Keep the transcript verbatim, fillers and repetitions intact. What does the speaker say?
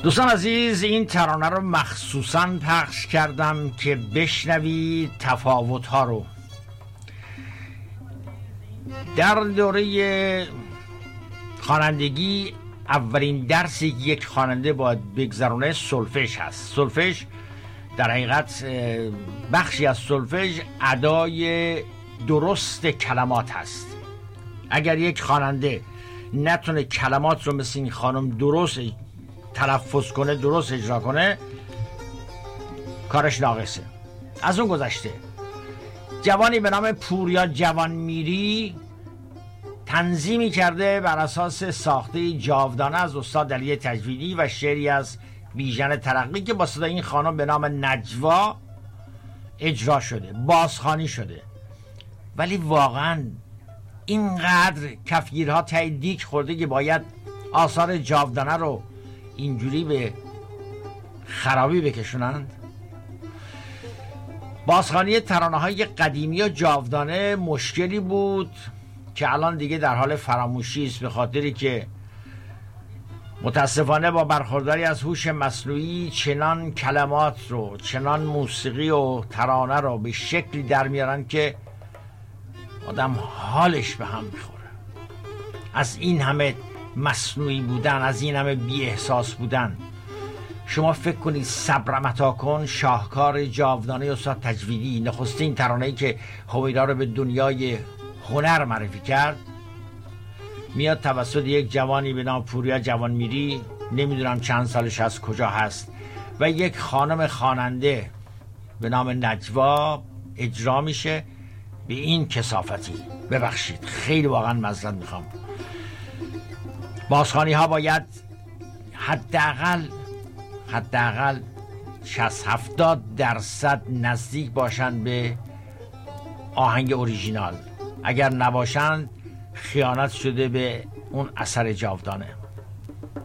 دوستان عزیز، این ترانه رو مخصوصاً پخش کردم که بشنوی تفاوت‌ها رو. در دوره خوانندگی اولین درسی که یک خواننده باید بگذرونه سولفژ هست. سولفژ در حقیقت بخشی از سولفژ ادای درست کلمات هست. اگر یک خواننده نتونه کلمات رو مثل این خانم درست تلفظ کنه، درست اجرا کنه، کارش ناقصه. از اون گذشته جوانی به نام پوریا جوانمیری تنظیمی کرده بر اساس ساخته جاودانه از استاد علی تجویدی و شعری از بیژن ترقی که با صدای این خانم به نام نجوا اجرا شده، بازخوانی شده. ولی واقعا اینقدر کفگیرها ته دیگ خورده که باید آثار جاودانه رو اینجوری به خرابی بکشونند. بازخوانی ترانه‌های قدیمی و جاودانه مشکلی بود که الان دیگه در حال فراموشی است، به خاطری که متاسفانه با برخورداری از هوش مصنوعی چنان کلمات رو، چنان موسیقی و ترانه رو به شکلی در میارن که آدم حالش به هم میخوره. از این همه مصنوعی بودن، از این همه بی احساس بودن. شما فکر کنید صبر متا کن، شاهکار جاودانه استاد تجویدی، نخستین ترانه‌ای که هویدا رو به دنیای هنر معرفی کرد، میاد توسط یک جوانی به نام پوریا جوانمیری، نمیدونم چند سالش از کجا هست، و یک خانم خواننده به نام نجوا اجرا میشه به این کثافتی. ببخشید، خیلی واقعا معذرت میخوام. بازخوانی ها باید حداقل حداقل شصت هفتاد درصد نزدیک باشن به آهنگ اوریژینال. اگر نباشند خیانت شده به اون اثر جاودانه.